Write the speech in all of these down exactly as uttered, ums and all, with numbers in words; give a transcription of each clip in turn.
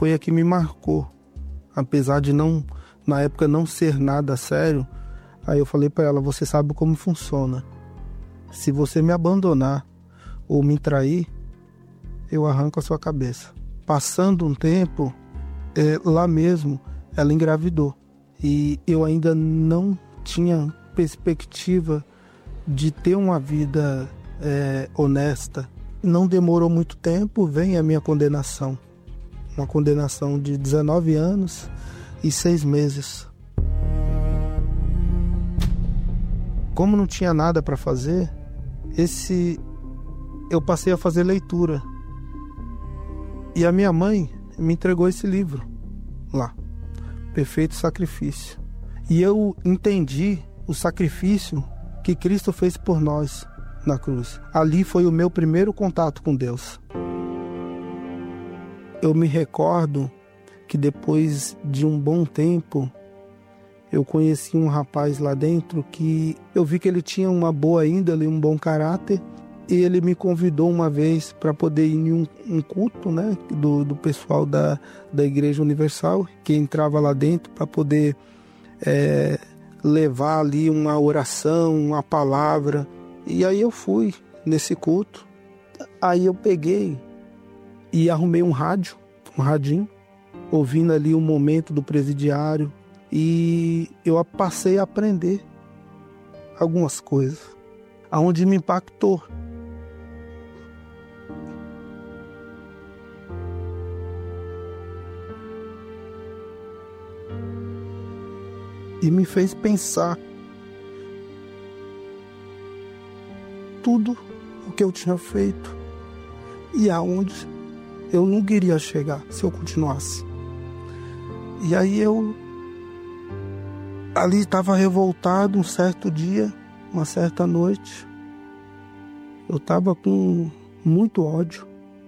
foi a que me marcou. Apesar de não, na época não ser nada sério, aí eu falei para ela, você sabe como funciona. Se você me abandonar ou me trair, eu arranco a sua cabeça. Passando um tempo, é, lá mesmo, ela engravidou. E eu ainda não tinha perspectiva de ter uma vida é, honesta. Não demorou muito tempo, vem a minha condenação. Uma condenação de dezenove anos e seis meses. Como não tinha nada para fazer, esse eu passei a fazer leitura. E a minha mãe me entregou esse livro lá, Perfeito Sacrifício. E eu entendi o sacrifício que Cristo fez por nós na cruz. Ali foi o meu primeiro contato com Deus. Eu me recordo que depois de um bom tempo, eu conheci um rapaz lá dentro que eu vi que ele tinha uma boa índole, um bom caráter, e ele me convidou uma vez para poder ir em um, um culto, né, do, do pessoal da, da Igreja Universal, que entrava lá dentro para poder é, levar ali uma oração, uma palavra. E aí eu fui nesse culto, aí eu peguei e arrumei um rádio, um radinho, ouvindo ali o momento do presidiário, e eu passei a aprender algumas coisas, aonde me impactou. E me fez pensar tudo o que eu tinha feito e aonde eu não queria chegar se eu continuasse. E aí eu ali estava revoltado um certo dia, uma certa noite. Eu estava com muito ódio.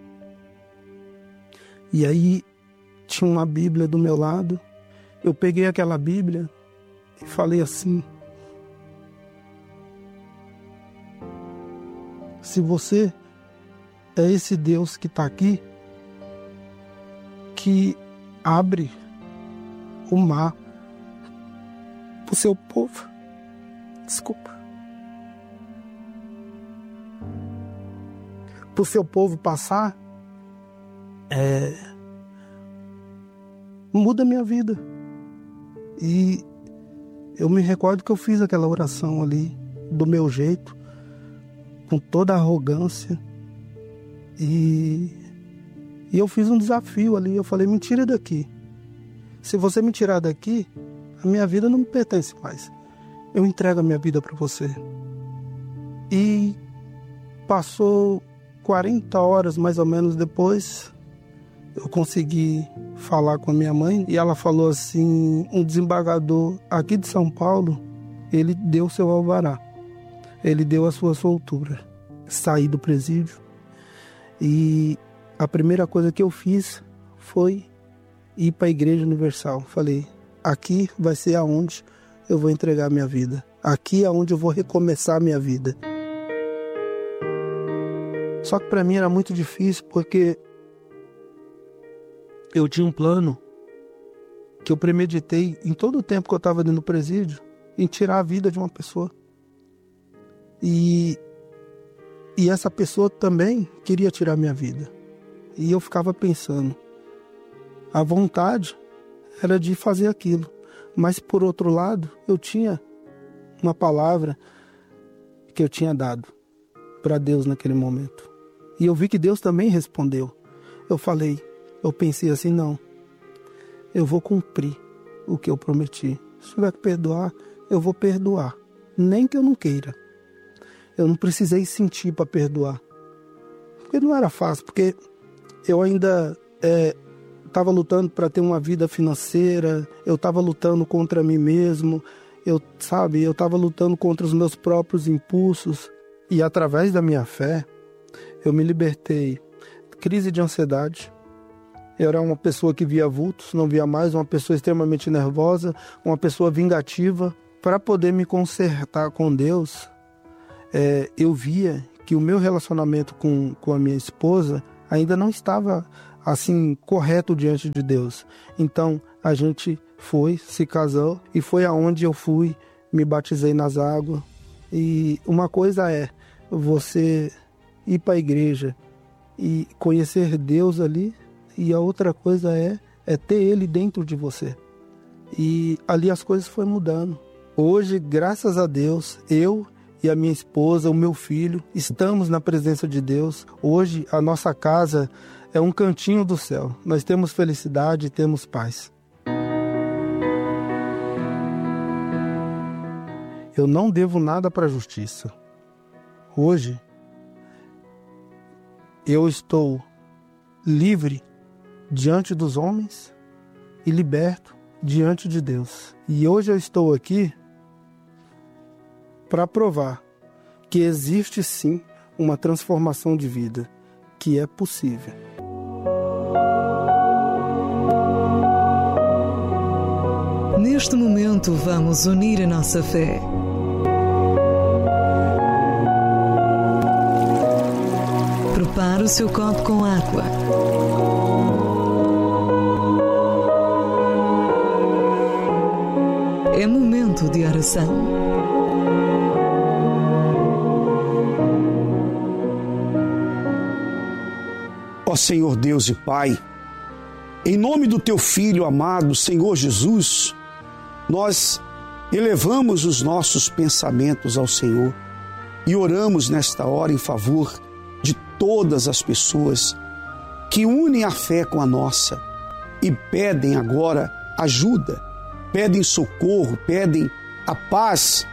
E aí tinha uma Bíblia do meu lado. Eu peguei aquela Bíblia e falei assim: se você é esse Deus que está aqui, que abre o mar para o seu povo, desculpa, para o seu povo passar, é, muda a minha vida. E eu me recordo que eu fiz aquela oração ali, do meu jeito, com toda a arrogância, e, e eu fiz um desafio ali. Eu falei: me tira daqui. Se você me tirar daqui, a minha vida não me pertence mais. Eu entrego a minha vida para você. E passou quarenta horas mais ou menos depois, eu consegui falar com a minha mãe, e ela falou assim: um desembargador aqui de São Paulo, ele deu seu alvará, ele deu a sua soltura. Saí do presídio e a primeira coisa que eu fiz foi ir para a Igreja Universal. Falei: aqui vai ser aonde eu vou entregar a minha vida, aqui é onde eu vou recomeçar a minha vida. Só que para mim era muito difícil, porque eu tinha um plano que eu premeditei em todo o tempo que eu estava dentro do presídio, em tirar a vida de uma pessoa. E, e essa pessoa também queria tirar a minha vida. E eu ficava pensando, a vontade era de fazer aquilo. Mas por outro lado, eu tinha uma palavra que eu tinha dado para Deus naquele momento. E eu vi que Deus também respondeu. Eu falei, eu pensei assim: não, eu vou cumprir o que eu prometi. Se tiver que perdoar, eu vou perdoar, nem que eu não queira. Eu não precisei sentir para perdoar, porque não era fácil, porque eu ainda estava é, lutando para ter uma vida financeira, eu estava lutando contra mim mesmo, eu, sabe, eu estava lutando contra os meus próprios impulsos. E através da minha fé, eu me libertei. Crise de ansiedade. Eu era uma pessoa que via vultos, não via mais, uma pessoa extremamente nervosa, uma pessoa vingativa. Para poder me consertar com Deus, é, eu via que o meu relacionamento com, com a minha esposa ainda não estava assim, correto diante de Deus. Então, a gente foi, se casou, e foi aonde eu fui, me batizei nas águas. E uma coisa é você ir para a igreja e conhecer Deus ali, e a outra coisa é, é ter Ele dentro de você. E ali as coisas foram mudando. Hoje, graças a Deus, eu e a minha esposa, o meu filho, estamos na presença de Deus. Hoje, a nossa casa é um cantinho do céu. Nós temos felicidade e temos paz. Eu não devo nada para a justiça. Hoje, eu estou livre diante dos homens e liberto diante de Deus. E hoje eu estou aqui para provar que existe sim uma transformação de vida, que é possível. Neste momento vamos unir a nossa fé. Prepare o seu copo com água. É momento de oração. Ó Senhor Deus e Pai, em nome do Teu Filho amado, Senhor Jesus, nós elevamos os nossos pensamentos ao Senhor e oramos nesta hora em favor de todas as pessoas que unem a fé com a nossa e pedem agora ajuda, pedem socorro, pedem a paz.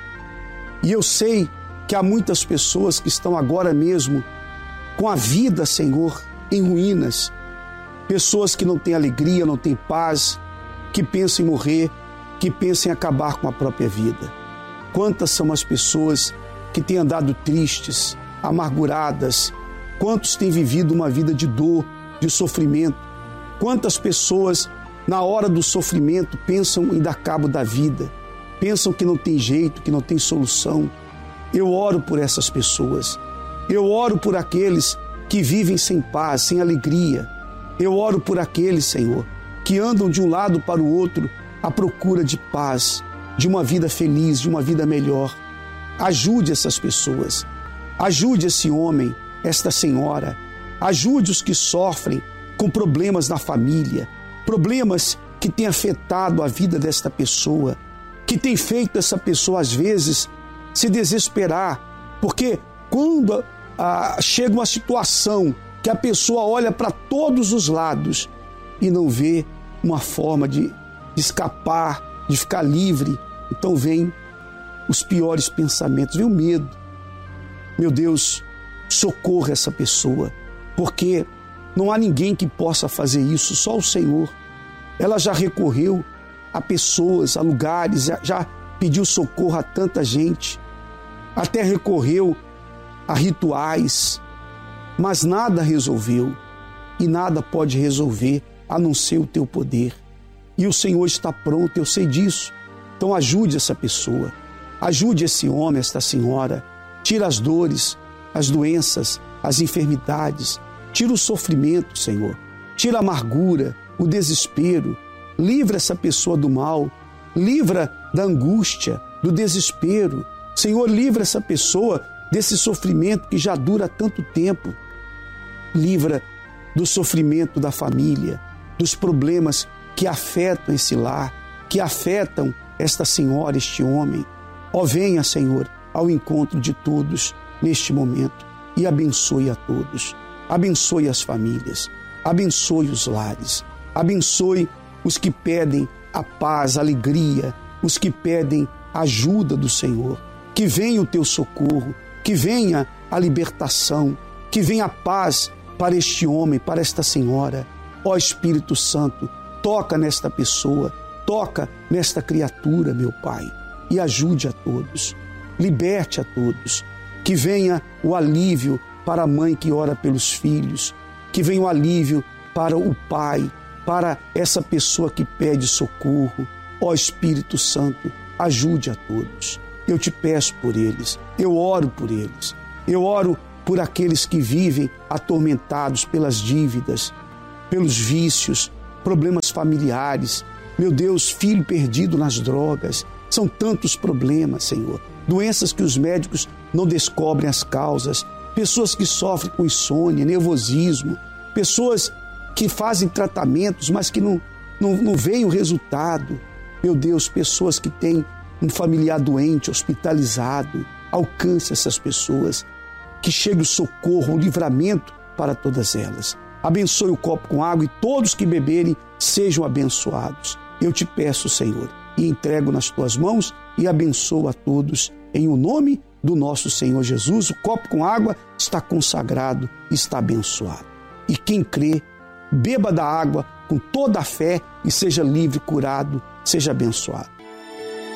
E eu sei que há muitas pessoas que estão agora mesmo com a vida, Senhor, em ruínas, pessoas que não têm alegria, não têm paz, que pensam em morrer, que pensam em acabar com a própria vida. Quantas são as pessoas que têm andado tristes, amarguradas, quantos têm vivido uma vida de dor, de sofrimento, quantas pessoas na hora do sofrimento pensam em dar cabo da vida, pensam que não tem jeito, que não tem solução. Eu oro por essas pessoas, eu oro por aqueles que vivem sem paz, sem alegria. Eu oro por aqueles, Senhor, que andam de um lado para o outro à procura de paz, de uma vida feliz, de uma vida melhor. Ajude essas pessoas, ajude esse homem, esta senhora, ajude os que sofrem com problemas na família, problemas que têm afetado a vida desta pessoa, que tem feito essa pessoa às vezes se desesperar, porque quando Ah, chega uma situação que a pessoa olha para todos os lados e não vê uma forma de, de escapar, de ficar livre, então vem os piores pensamentos, vem o medo. Meu Deus, socorra essa pessoa, porque não há ninguém que possa fazer isso, só o Senhor. Ela já recorreu a pessoas, a lugares, já, já pediu socorro a tanta gente, até recorreu a rituais, mas nada resolveu e nada pode resolver a não ser o Teu poder. E o Senhor está pronto, eu sei disso. Então ajude essa pessoa, ajude esse homem, esta senhora, tira as dores, as doenças, as enfermidades, tira o sofrimento, Senhor, tira a amargura, o desespero, livra essa pessoa do mal, livra da angústia, do desespero. Senhor, livra essa pessoa desse sofrimento que já dura tanto tempo. Livra do sofrimento da família, dos problemas que afetam esse lar, que afetam esta senhora, este homem. Ó, venha, Senhor, ao encontro de todos neste momento e abençoe a todos. Abençoe as famílias, abençoe os lares, abençoe os que pedem a paz, a alegria, os que pedem a ajuda do Senhor. Que venha o Teu socorro, que venha a libertação, que venha a paz para este homem, para esta senhora. Ó Espírito Santo, toca nesta pessoa, toca nesta criatura, meu Pai, e ajude a todos, liberte a todos, que venha o alívio para a mãe que ora pelos filhos, que venha o alívio para o pai, para essa pessoa que pede socorro. Ó Espírito Santo, ajude a todos. Eu te peço por eles, eu oro por eles, eu oro por aqueles que vivem atormentados pelas dívidas, pelos vícios, problemas familiares. Meu Deus, filho perdido nas drogas. São tantos problemas, Senhor. Doenças que os médicos não descobrem as causas. Pessoas que sofrem com insônia, nervosismo. Pessoas que fazem tratamentos, mas que não, não, não veem o resultado. Meu Deus, pessoas que têm um familiar doente, hospitalizado. Alcance essas pessoas. Que chegue o socorro, o livramento para todas elas. Abençoe o copo com água e todos que beberem sejam abençoados. Eu te peço, Senhor, e entrego nas tuas mãos e abençoo a todos em o nome do nosso Senhor Jesus. O copo com água está consagrado, está abençoado. E quem crê, beba da água com toda a fé e seja livre, curado, seja abençoado.